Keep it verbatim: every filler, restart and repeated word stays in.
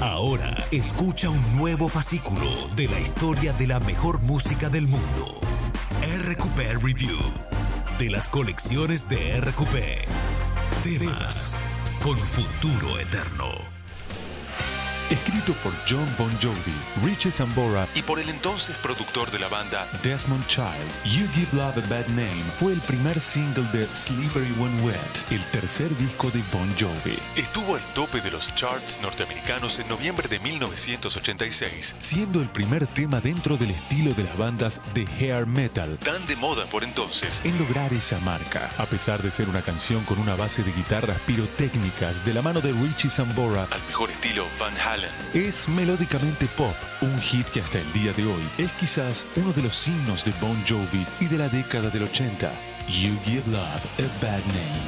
Ahora escucha un nuevo fascículo de la historia de la mejor música del mundo. R Q P Review, de las colecciones de R Q P. Temas con futuro eterno. Escrito por Jon Bon Jovi, Richie Sambora y por el entonces productor de la banda, Desmond Child, You Give Love a Bad Name fue el primer single de Slippery When Wet, el tercer disco de Bon Jovi. Estuvo al tope de los charts norteamericanos en noviembre de mil novecientos ochenta y seis, siendo el primer tema dentro del estilo de las bandas de hair metal, tan de moda por entonces, en lograr esa marca. A pesar de ser una canción con una base de guitarras pirotécnicas de la mano de Richie Sambora, al mejor estilo Van Halen, es melódicamente pop, un hit que hasta el día de hoy es quizás uno de los signos de Bon Jovi y de la década del ochenta. You Give Love a Bad Name.